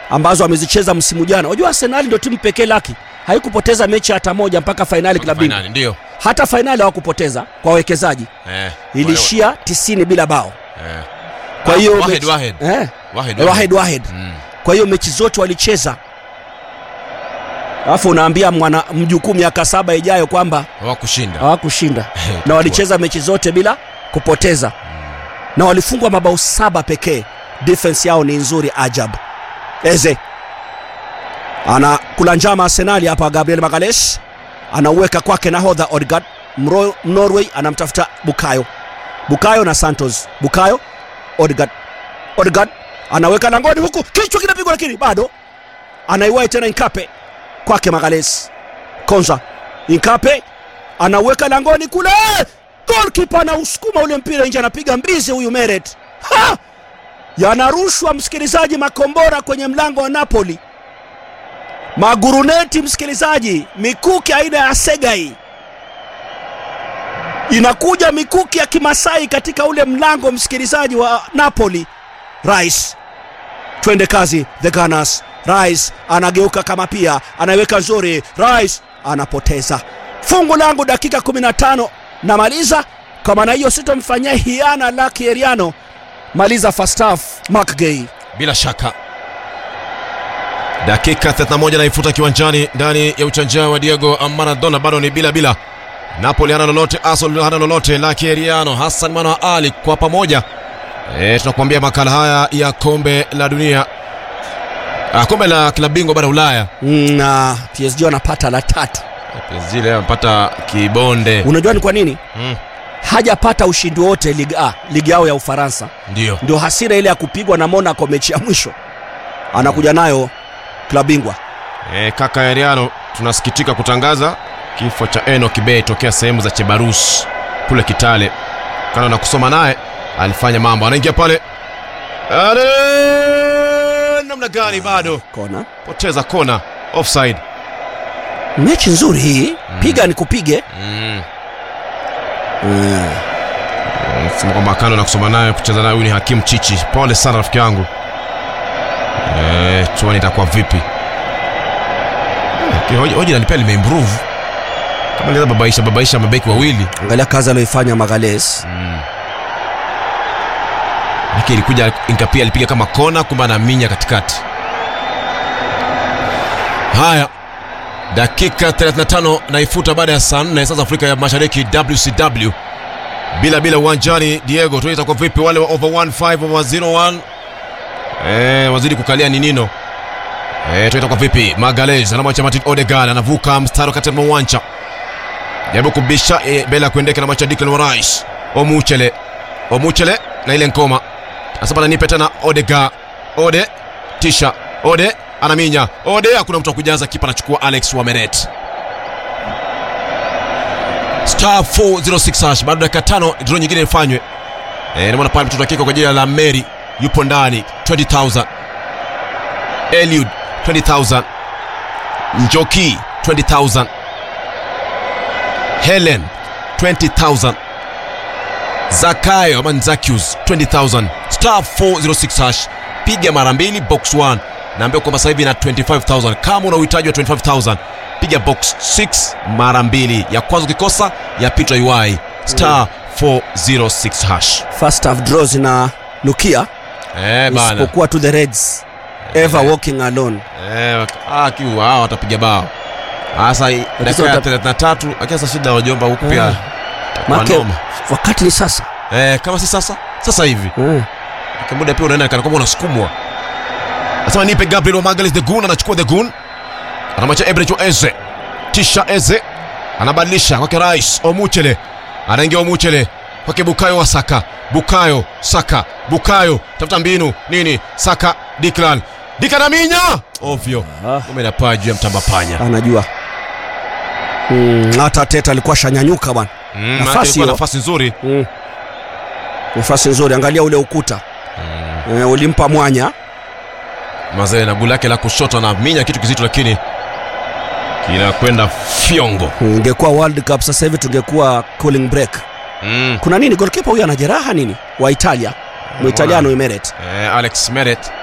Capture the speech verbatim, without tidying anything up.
ambazo amezicheza msimu jana. Unajua Arsenal ndio timu pekee laki haikupoteza mechi hata moja mpaka finali klabu bingwa. Ndio. Hata finali hawakupoteza kwa wawekezaji. Eh. Ilishia tisini bila bao. Eh. Kwa hiyo Wahed Wahed. Eh. Wahed Wahed. Wahed. Mm. Kwa hiyo mechi zote walicheza. Alafu unaambia mwana mjukuu miaka saba ijayo kwamba hawakushinda. Hawakushinda. Na walicheza mechi zote bila kupoteza. Mm. Na walifungwa mabao saba pekee. Defense yao ni nzuri ajabu. Eze ana kula njama Arsenal hapa. Gabriel Magalhaes anauweka kwake nahodha Odegaard. Norway anamtafuta Bukayo. Bukayo na Santos. Bukayo, Odegaard. Odegaard anaweka langoni huku kichwa kinapigwa lakini bado anaiwahi tena Nkape kwake Magalhaes. Konza Nkape anaweka langoni kule. Goalkeeper na usukuma ule mpira nje, anapiga mbizi huyu Meret. Ha! Yanarushwa msikilizaji makombora kwenye mlango wa Napoli. Maguruneti msikilizaji, mikuki aina ya Segai. Inakuja mikuki ya Kimasai katika ule mlango msikilizaji wa Napoli. Rice. Twende kazi the Gunners. Rice anageuka kama pia, anaweka nzuri. Rice anapoteza. Fungu langu dakika kumi na tano na maliza. Kwa maana hiyo sitomfanyia hiana Lucky Heriano. Maliza first half Mark Gay. Bila shaka. Dakika thelathini na moja naifuta kiwanjani ndani ya uchanja wa Diego Maradona, bado ni bila bila. Napoli hana lolote, Arsenal hana lolote. Lucky Heriano, Hassan Mwana Ali kwa pamoja. Eh, tunakuambia makala haya ya kombe la dunia. Ah, kombe la klabu bingwa bara Ulaya. Na P S G wanapata la tatu. P S G leo wanapata kibonde. Unajua ni kwa nini? Mm. Hajapata ushindi wote Ligue A, ligi yao ya Ufaransa. Ndio. Ndio hasira ile ya kupigwa na Monaco mechi ya mwisho. Anakuja nayo klabu bingwa. Eh, kaka Heriano, tunasikitika kutangaza kifo cha Enoch Bey tokea sehemu za Chebarus kule Kitale. Kana na kusoma naye alifanya mambo. Anaingia pale. Ale! Namna gani bado? Kona. Poteza kona. Offside. Mechi nzuri hii. Mm. Piga ni kupige. Mm. Mm. Sema kwamba Kano na kusoma naye kucheza naye ni Hakim Chichi. Pole sana rafiki yangu. Eh, tuone itakuwa vipi. Hoji hoji na nipeli meimprove. Kama ngeza babaisha babaisha mabeki wawili. Angalia kazi aliyofanya Magalhaes. Mm. Lakini ilikuja Nkapi alipiga kama kona kumbe anaminya katikati. Haya. Dakika thelathini na tano naifuta baada ya saa nne sasa Afrika ya Mashariki. W C W bila bila uwanjani. Diego, tuita kwa vipi wale wa over one five over zero one? Eh, wazidi kukalia ni nino. Eh, tuita kwa vipi? Magalhaes anamwacha Martin Odegaard, anavuka mstari kati ya uwanja. Jaribu kubisha e, bela kuendeka na macha Declan Rice. Omuchele. Omuchele na ile ngoma. Asaba nipe tena Odegaard. Ode tisha. Ode anaminya. Ode hakuna mtu kujaza, kipa anachukua Alex Wameret. Star four zero six hash. Baada ya dakika tano draw nyingine ifanywe. Eh, nimeona pale mtoto akika kwa jina la Mary yupo ndani twenty thousand. Eliud twenty thousand. Njoki twenty thousand. Helen twenty thousand. Zakayo ama Nzakius twenty thousand. Star four zero six hash. Piga mara mbili box one. Naambia kwamba sasa hivi na twenty-five thousand. Kama una uhitaji wa twenty-five thousand, piga box six mara mbili. Ya kwanza ukikosa, ya pita U I. Star four zero six hash. First half draws na Lukia. Eh bana. Usipokuwa to the Reds. Eh, ever walking alone. Eh, ah kiu hao watapiga bao. Sasa dakika thelathini na tatu akiasa shida wajomba huku pia. Make wakati ni sasa. Eh, kama si sasa, sasa hivi. Mm. Kwa muda pia unaenda kana kama unasukumwa. Sasa nipe Gabriel Magalhaes the Goon, anachukua the Goon. Anamwacha Ebrecht Eze. Tisha Eze. Anabadilisha kwake Rice. Omuchele. Anaingia Omuchele kwake Bukayo wa Saka. Bukayo Saka. Bukayo tafuta mbinu nini? Saka Declan. Declan aminya. Ovyo. Umenapaa juu ya mtamba panya. Anajua. Mm, hata Teta alikuwa shanyanyuka bwana. Mm, nafasi nafasi nzuri. Mm. Nafasi nzuri, angalia ule ukuta. Mm. E, ulimpa mwanya. Mazee na gulake la kushoto na minya kitu kizito lakini kila kwenda fiongo. Ingekuwa World Cup sasa hivi tungekuwa cooling break. Mm. Kuna nini? Goalkeeper huyu ana jeraha nini? Wa Italia. Muitaliano Meret. Eh, Alex Meret.